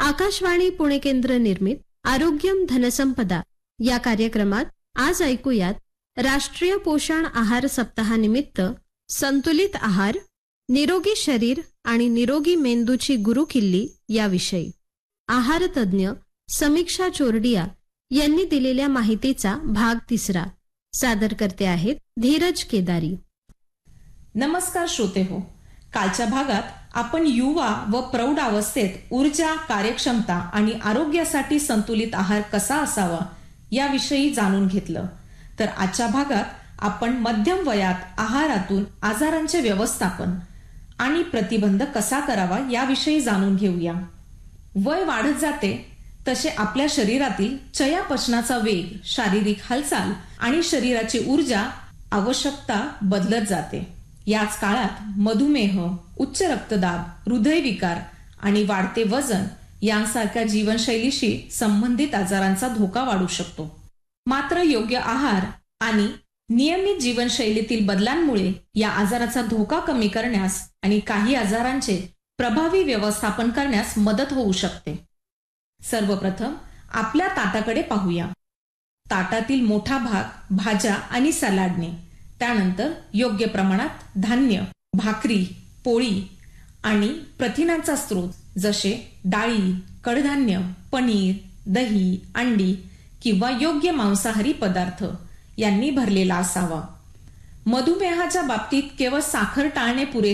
आकाशवाणी पुणे केंद्र निर्मित आरोग्यम धनसंपदा या कार्यक्रमात आज ऐकूयात राष्ट्रीय पोषण आहार सप्ताहानिमित्त संतुलित आहार, निरोगी शरीर आणि निरोगी मेंदूची गुरुकिल्ली याविषयी आहार तज्ज्ञ समीक्षा चोरडिया यांनी दिलेल्या माहितीचा भाग 3. सादर करते आहेत धीरज केदारी. नमस्कार श्रोतेहो. कालच्या भागात आपण युवा व प्रौढ अवस्थेत ऊर्जा, कार्यक्षमता आणि आरोग्यासाठी संतुलित आहार कसा असावा याविषयी जाणून घेतलं. तर आजच्या भागात आपण मध्यम वयात आहारातून आजारांचे व्यवस्थापन आणि प्रतिबंध कसा करावा याविषयी जाणून घेऊया. वय वाढत जाते तसे आपल्या शरीरातील चयापचनाचा वेग, शारीरिक हालचाल आणि शरीराची ऊर्जा आवश्यकता बदलत जाते. याच काळात मधुमेह, उच्च रक्तदाब, हृदयविकार आणि वाढते वजन यांसारख्या जीवनशैलीशी संबंधित आजारांचा धोका वाढू शकतो. मात्र योग्य आहार आणि नियमित जीवनशैलीतील बदलांमुळे या आजाराचा धोका कमी करण्यास आणि काही आजारांचे प्रभावी व्यवस्थापन करण्यास मदत होऊ शकते. सर्वप्रथम आपल्या ताटाकडे पाहूया. ताटातील मोठा भाग भाज्या आणि सलाडने, त्यानंतर योग्य प्रमाणात धान्य, भाकरी, पोळी आणि प्रथिनांचा स्रोत जसे डाळी, कडधान्य, पनीर, दही, अंडी किंवा योग्य मांसाहारी पदार्थ यांनी भरलेला असावा. मधुमेहाच्या बाबतीत केवळ साखर टाळणे पुरेसे